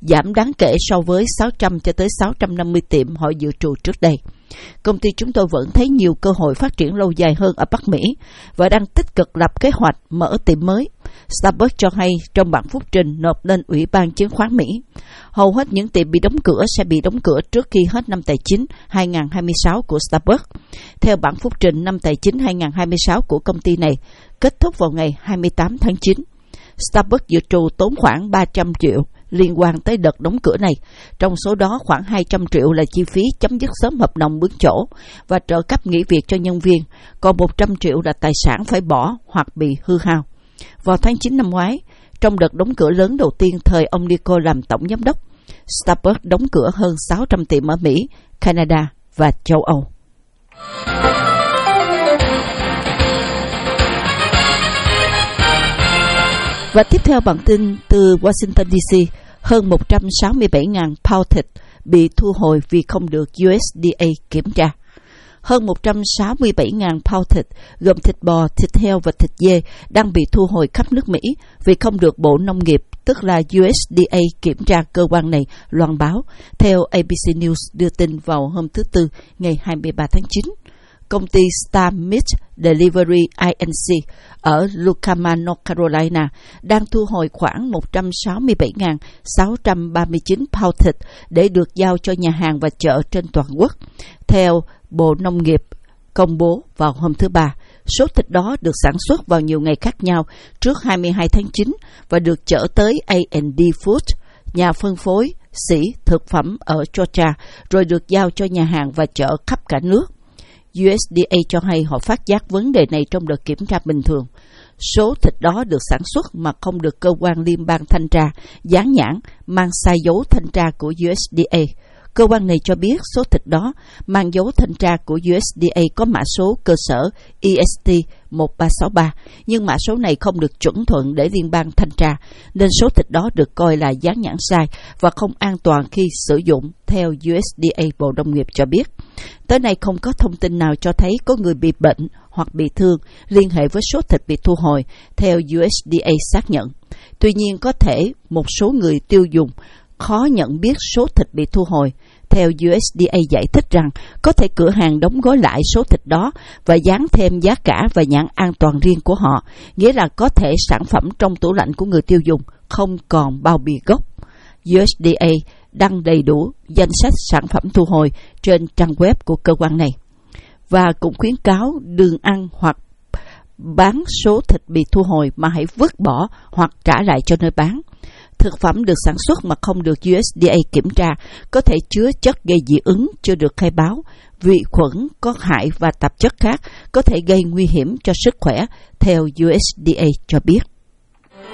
giảm đáng kể so với 600 cho tới 650 tiệm họ dự trù trước đây. Công ty chúng tôi vẫn thấy nhiều cơ hội phát triển lâu dài hơn ở Bắc Mỹ và đang tích cực lập kế hoạch mở tiệm mới. Starbucks cho hay trong bản phúc trình nộp lên Ủy ban Chứng khoán Mỹ. Hầu hết những tiệm bị đóng cửa sẽ bị đóng cửa trước khi hết năm tài chính 2026 của Starbucks. Theo bản phúc trình năm tài chính 2026 của công ty này, kết thúc vào ngày 28 tháng 9. Starbucks dự trù tốn khoảng 300 triệu liên quan tới đợt đóng cửa này. Trong số đó khoảng 200 triệu là chi phí chấm dứt sớm hợp đồng mướn chỗ và trợ cấp nghỉ việc cho nhân viên, còn 100 triệu là tài sản phải bỏ hoặc bị hư hao. Vào tháng 9 năm ngoái, trong đợt đóng cửa lớn đầu tiên thời ông Nico làm tổng giám đốc, Starbucks đóng cửa hơn 600 tiệm ở Mỹ, Canada và châu Âu. Và tiếp theo bản tin từ Washington DC, hơn 167.000 pound thịt bị thu hồi vì không được USDA kiểm tra. Hơn 167.000 pound thịt, gồm thịt bò, thịt heo và thịt dê, đang bị thu hồi khắp nước Mỹ vì không được Bộ Nông nghiệp, tức là USDA, kiểm tra, cơ quan này loan báo, theo ABC News đưa tin vào hôm thứ Tư, ngày 23 tháng 9. Công ty Star Meat Delivery Inc. ở Lucama, North Carolina đang thu hồi khoảng 167.639 pound thịt để được giao cho nhà hàng và chợ trên toàn quốc. Theo Bộ Nông nghiệp công bố vào hôm thứ Ba, số thịt đó được sản xuất vào nhiều ngày khác nhau trước 22 tháng 9 và được chở tới A&D Food, nhà phân phối sỉ thực phẩm ở Georgia, rồi được giao cho nhà hàng và chợ khắp cả nước. USDA cho hay họ phát giác vấn đề này trong đợt kiểm tra bình thường. Số thịt đó được sản xuất mà không được cơ quan liên bang thanh tra, dán nhãn, mang sai dấu thanh tra của USDA. Cơ quan này cho biết số thịt đó mang dấu thanh tra của USDA có mã số cơ sở EST 1363, nhưng mã số này không được chuẩn thuận để liên bang thanh tra, nên số thịt đó được coi là dán nhãn sai và không an toàn khi sử dụng, theo USDA. Bộ Nông nghiệp cho biết. Tới nay không có thông tin nào cho thấy có người bị bệnh hoặc bị thương liên hệ với số thịt bị thu hồi, theo USDA xác nhận. Tuy nhiên, có thể một số người tiêu dùng khó nhận biết số thịt bị thu hồi. Theo USDA giải thích rằng có thể cửa hàng đóng gói lại số thịt đó và dán thêm giá cả và nhãn an toàn riêng của họ, nghĩa là có thể sản phẩm trong tủ lạnh của người tiêu dùng không còn bao bì gốc. USDA đăng đầy đủ danh sách sản phẩm thu hồi trên trang web của cơ quan này và cũng khuyến cáo đừng ăn hoặc bán số thịt bị thu hồi mà hãy vứt bỏ hoặc trả lại cho nơi bán. Thực phẩm được sản xuất mà không được USDA kiểm tra có thể chứa chất gây dị ứng chưa được khai báo, vi khuẩn có hại và tạp chất khác có thể gây nguy hiểm cho sức khỏe, theo USDA cho biết.